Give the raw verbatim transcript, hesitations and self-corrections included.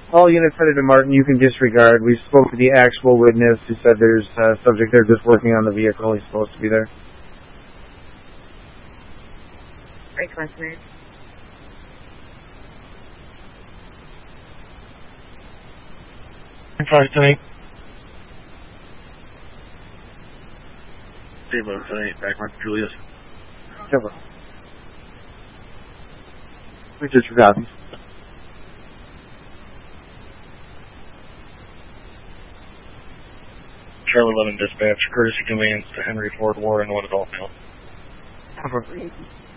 All units headed to Martin, you can disregard. We spoke to the actual witness who said there's a subject there just working on the vehicle. He's supposed to be there. Right, classmate. Five tonight. Zero tonight, back Mark Julius. Cover. We disregard. Charlie eleven dispatch, courtesy conveyance to Henry Ford War and one adult male. Cover.